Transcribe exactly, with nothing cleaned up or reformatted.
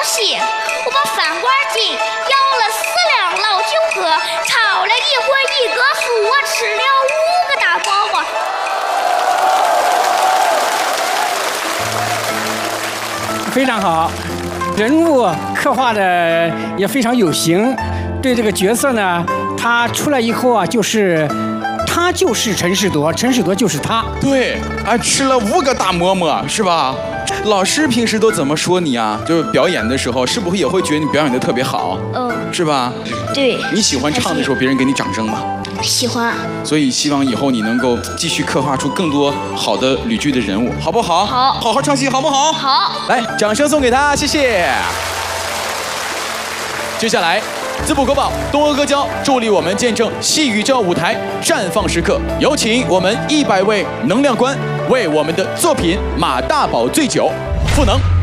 戏，我把饭馆进，要了四两老酒喝，炒了一荤一个素，我吃了五个大包啊。 非常好，人物刻画的也非常有型。对这个角色呢，他出来以后啊，就是他就是陈士铎，陈士铎就是他。 对，还吃了五个大馍馍，是吧？老师平时都怎么说你啊？就是表演的时候，是不是也会觉得你表演的特别好？ 嗯， 是吧？ 对。 你喜欢唱的时候，别人给你掌声吗？ 喜欢。 所以希望以后你能够继续刻画出更多好的吕剧的人物，好不好？ 好， 好好唱戏，好不好？ 好。 来，掌声送给他，谢谢。接下来，淄博国宝东阿阿胶助力我们见证戏宇宙舞台绽放时刻，有请我们一百位能量官为我们的作品《马大宝醉酒》赋能。